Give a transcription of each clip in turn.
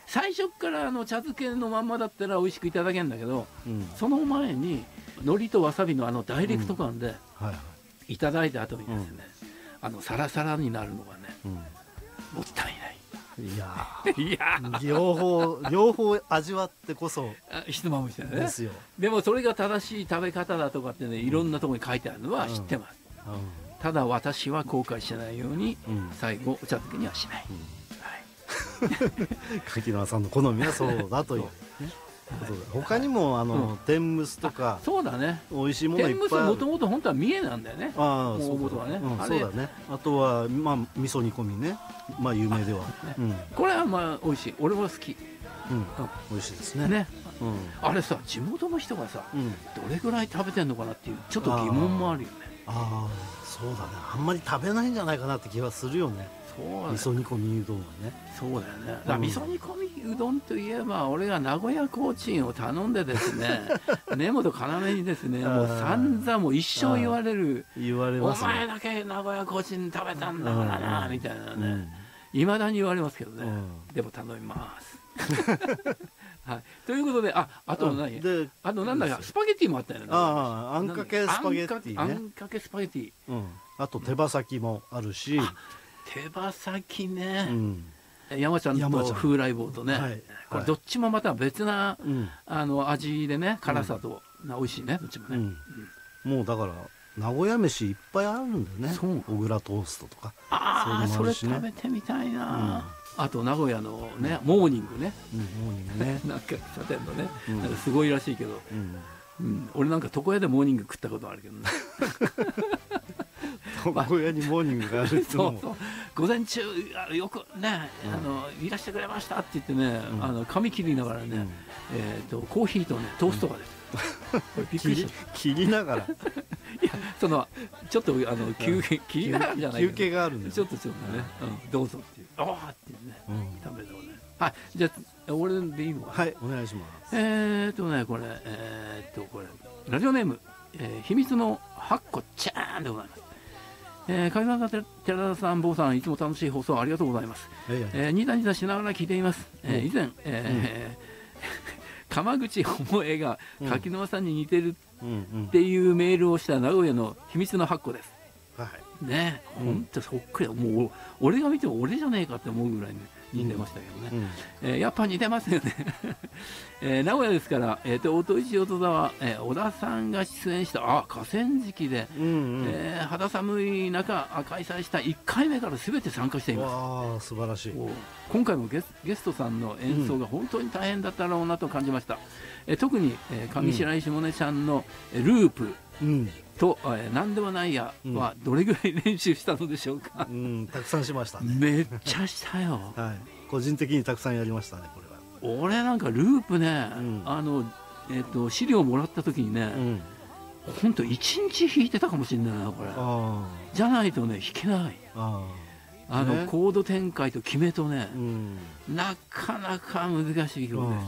最初から茶漬けのまんまだったら美味しくいただけるんだけど、 うん、 その前に海苔とわさびのダイレクト感で、 はいはい、 いただいた後にですね、サラサラになるのがね、もったいない。 いやいや両方味わってこそひつまぶしだよね。 ですよ。 でもそれが正しい食べ方だとかってね、いろんなところに書いてあるのは知ってます。ただ私は後悔しないように、最後お茶漬けにはしない。 柿沼さんの好みはそうだという。他にも天むすとか、 そうだね、 美味しいものいっぱいある。 天むすもともと本当は三重なんだよね。 ああ、 そうだね。 そうだね。あとはまあ味噌煮込みね、まあ有名では。 これはまあ美味しい。俺は好き。 美味しいですね。 ね。あれさ、地元の人がさ、どれぐらい食べてんのかなっていうちょっと疑問もあるよね。 ああ、そうだね。あんまり食べないんじゃないかなって気がするよね。味噌煮込みうどんはね。 そうだよね。だから味噌煮込みうどんといえば、俺が名古屋コーチンを頼んでですね、根本要にですね、もう散々もう一生言われますね。お前だけ名古屋コーチン食べたんだからなみたいなね、いまだに言われますけどね。でも頼みます。はい、ということで、あと何？あとなんだかスパゲティもあったよね。 あんかけスパゲティね。 あんかけスパゲティ。 あと手羽先もあるし。 手羽先ね。山ちゃんと風来坊とね。これどっちもまた別な味でね、辛さと美味しいね、どっちもね。 もうだから名古屋飯いっぱいあるんだよね。小倉トーストとか。 ああ、それ食べてみたいな。あと名古屋のね、モーニングね。 モーニングね。 なんか喫茶店のね、すごいらしいけど。俺なんか床屋でモーニング食ったことあるけどね。 床屋にモーニングがあるってのも。 午前中よくね、いらしてくれましたって言ってね、髪切りながらね、コーヒーとねトーストが出て、 切りながら。 いや、ちょっと切りながらじゃない休憩があるんで、 ちょっとね、どうぞっていう、ああっていうね、食べたことね。はい、じゃあ俺でいいのかな。 はい、お願いします。 これラジオネーム秘密のはっこちゃんでございます。柿沼さん、寺田さん、坊さん、いつも楽しい放送ありがとうございます。ニタニタしながら聞いています。以前、川口百恵が柿沼さんに似てるっていうメールをした名古屋の秘密の8個です。ね、本当そっくり、もう俺が見ても俺じゃねえかって思うぐらい似てましたけどね。やっぱ似てますよね。名古屋ですから、音石音座は小田さんが出演した河川敷で肌寒い中開催した1回目から全て参加しています。 素晴らしい。 今回もゲストさんの演奏が本当に大変だったろうなと感じました。特に上白石萌音ちゃんのループと何でもないやはどれぐらい練習したのでしょうか。 たくさんしましたね。 めっちゃしたよ。 個人的にたくさんやりましたね、これは。 俺なんかループね、資料もらった時にね、ほんと1日弾いてたかもしれないな、これ。じゃないとね、弾けない。コード展開と決めとね、なかなか難しい曲です。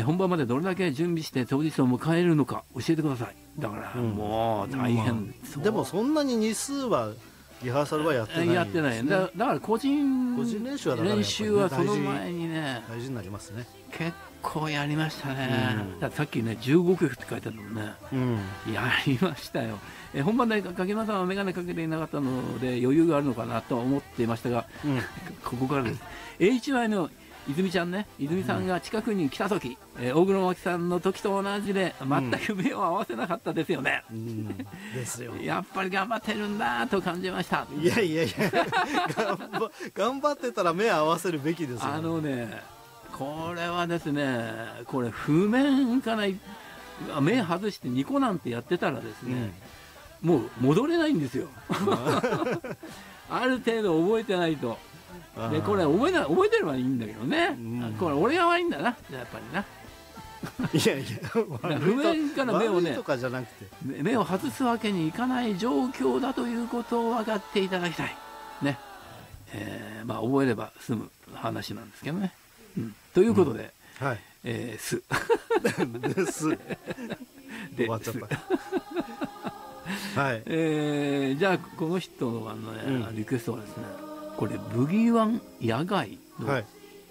本番までどれだけ準備して当日を迎えるのか教えてください。だからもう大変。 でもそんなに日数はリハーサルはやってない。 やってない。だから個人練習はその前にね、 大事になりますね。 結構やりましたね。さっきね15曲って書いてあるのね、やりましたよ。本番で柿沼さんは眼鏡かけていなかったので余裕があるのかなと思っていましたが、ここからです。HY の泉ちゃんね、泉さんが近くに来た時、大黒摩季さんの時と同じで全く目を合わせなかったですよね。 ですよ。 やっぱり頑張ってるんだと感じました。 いやいやいや、頑張ってたら目を合わせるべきですよ。 これはですね、これ譜面から目外してニコなんてやってたらですね、もう戻れないんですよ。ある程度覚えてないと。でこれ覚えてればいいんだけどね。これ俺が悪いんだな、やっぱりな。 いやいや、 譜面から目をね、目を外すわけにいかない状況だということを分かっていただきたいね。まあ覚えれば済む話なんですけどね。ということで、す終わっちゃった。 じゃあこの人のリクエストはですね、これブギーワン野外の